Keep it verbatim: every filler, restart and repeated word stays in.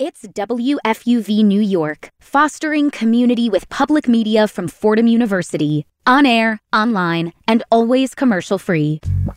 It's W F U V New York, fostering community with public media from Fordham University. On air, online, and always commercial-free.